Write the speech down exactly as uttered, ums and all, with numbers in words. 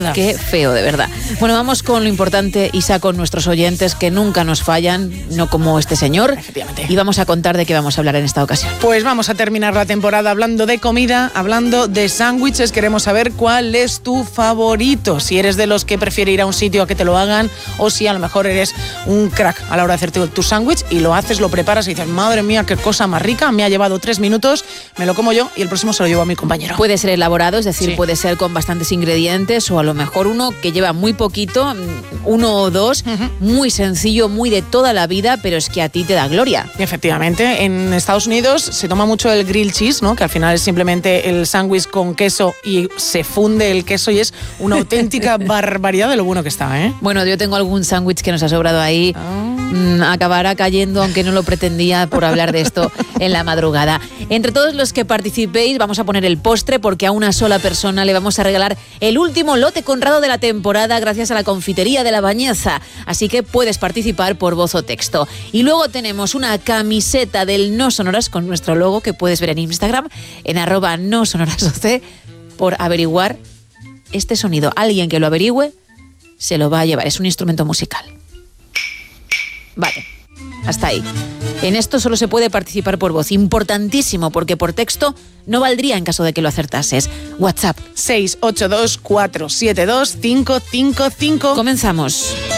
Qué feo, de verdad. Bueno, vamos con lo importante, Isa, con nuestros oyentes que nunca nos fallan, no como este señor. Efectivamente. Y vamos a contar de qué vamos a hablar en esta ocasión. Pues vamos a terminar la temporada hablando de comida, hablando de sándwiches. Queremos saber cuál es tu favorito. Si eres de los que prefiere ir a un sitio a que te lo hagan, o si a lo mejor eres un crack a la hora de hacerte tu sándwich y lo haces, lo preparas y dices, madre mía, qué cosa más rica, me ha llevado tres minutos, me lo como yo y el próximo se lo llevo a mi compañero. Puede ser elaborado, es decir, Sí. puede ser con bastantes ingredientes, o a lo mejor uno que lleva muy poquito, uno o dos, uh-huh. muy sencillo, muy de toda la vida, pero es que a ti te da gloria. Efectivamente, en Estados Unidos se toma mucho el grilled cheese, ¿no? Que al final es simplemente el sándwich con queso y se funde el queso y es una auténtica barbaridad de lo bueno que está, ¿eh? Bueno, yo tengo algún sándwich que nos ha sobrado ahí. Oh. Mm, acabará cayendo, aunque no lo pretendía, por hablar de esto en la madrugada. Entre todos los que participéis vamos a poner el postre, porque a una sola persona le vamos a regalar el último lote Conrado de la temporada gracias a la confitería de La Bañeza. Así que puedes participar por voz o texto. Y luego tenemos una camiseta del No Sonoras con nuestro logo que puedes ver en Instagram, en arroba no sonorasoc, por averiguar este sonido. Alguien que lo averigüe se lo va a llevar. Es un instrumento musical. Vale, hasta ahí. En esto solo se puede participar por voz. Importantísimo, porque por texto no valdría en caso de que lo acertases. WhatsApp seis ocho dos, cuatro siete dos, cinco cinco cinco. Comenzamos.